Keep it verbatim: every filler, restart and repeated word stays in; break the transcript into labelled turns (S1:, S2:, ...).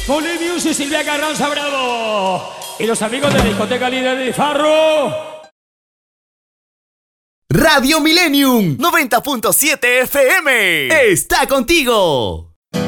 S1: Polybius y Silvia Carranza Bravo. Y los amigos de la discoteca líder de Farro.
S2: Radio Millennium noventa punto siete F M está contigo.